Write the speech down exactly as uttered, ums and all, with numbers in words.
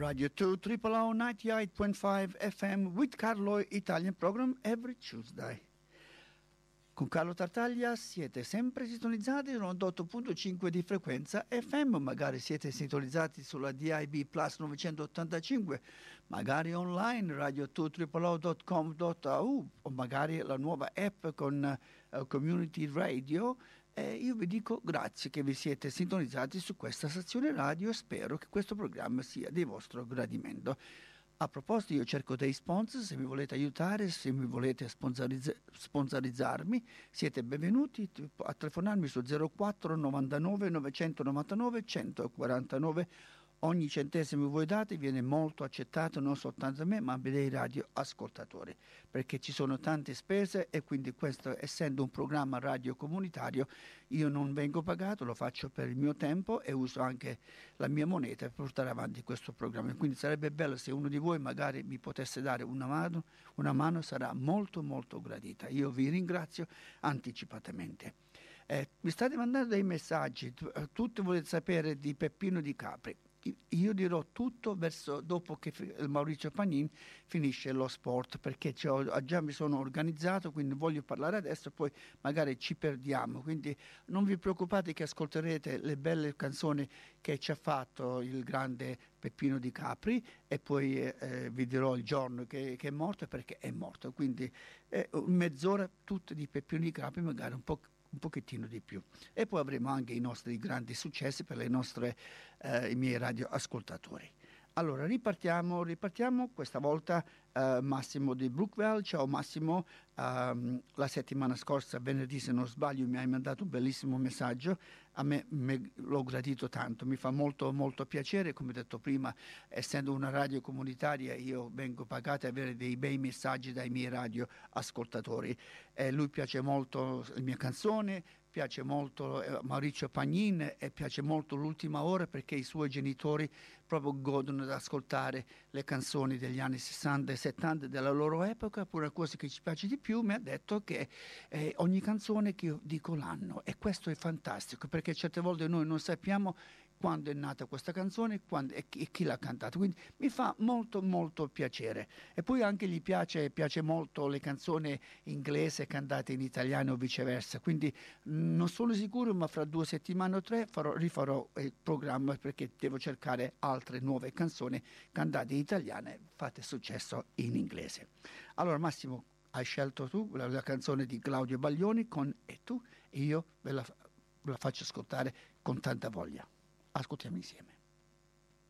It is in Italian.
Radio two, Triple O ninety-eight point five F M with Carlo Italian program every Tuesday. Con Carlo Tartaglia siete sempre sintonizzati sull'otto punto cinque di frequenza F M, magari siete sintonizzati sulla D I B Plus novecentottantacinque, magari online radio two triple o dot com dot a u o magari la nuova app con uh, Community Radio. E io vi dico grazie che vi siete sintonizzati su questa stazione radio e spero che questo programma sia di vostro gradimento. A proposito, io cerco dei sponsor, se mi volete aiutare, se mi volete sponsorizz- sponsorizzarmi, siete benvenuti a telefonarmi su zero quattro novantanove novecentonovantanove centoquarantanove. Ogni centesimo voi date viene molto accettato non soltanto da me ma dai radio ascoltatori, perché ci sono tante spese e quindi questo, essendo un programma radio comunitario, io non vengo pagato, lo faccio per il mio tempo e uso anche la mia moneta per portare avanti questo programma. Quindi sarebbe bello se uno di voi magari mi potesse dare una mano, una mano sarà molto molto gradita. Io vi ringrazio anticipatamente. Eh, mi state mandando dei messaggi, tutti volete sapere di Peppino di Capri. Io dirò tutto verso dopo che Maurizio Pagnin finisce lo sport, perché già mi sono organizzato, quindi voglio parlare adesso, poi magari ci perdiamo, quindi non vi preoccupate che ascolterete le belle canzoni che ci ha fatto il grande Peppino di Capri e poi eh, vi dirò il giorno che, che è morto, perché è morto, quindi eh, mezz'ora tutte di Peppino di Capri, magari un po' un pochettino di più, e poi avremo anche i nostri grandi successi per le nostre eh, i miei radioascoltatori. Allora ripartiamo, ripartiamo questa volta eh, Massimo di Brookville. Ciao Massimo, um, la settimana scorsa, venerdì se non sbaglio, mi hai mandato un bellissimo messaggio, a me, me l'ho gradito tanto, mi fa molto molto piacere, come detto prima, essendo una radio comunitaria io vengo pagato a avere dei bei messaggi dai miei radioascoltatori. Eh, lui piace molto la mia canzone, piace molto eh, Maurizio Pagnin e piace molto l'ultima ora perché i suoi genitori proprio godono ad ascoltare le canzoni degli anni sessanta e settanta della loro epoca. Pure la cosa che ci piace di più, mi ha detto che eh, ogni canzone che io dico l'anno, e questo è fantastico perché certe volte noi non sappiamo quando è nata questa canzone quando, e, chi, e chi l'ha cantata, quindi mi fa molto molto piacere. E poi anche gli piace, piace molto le canzoni inglesi cantate in italiano o viceversa, quindi mh, non sono sicuro, ma fra due settimane o tre farò, rifarò il programma perché devo cercare altre nuove canzoni cantate in italiano fatte successo in inglese. Allora Massimo, hai scelto tu la, la canzone di Claudio Baglioni con E tu, e io ve la, ve la faccio ascoltare con tanta voglia. Ascoltiamo insieme.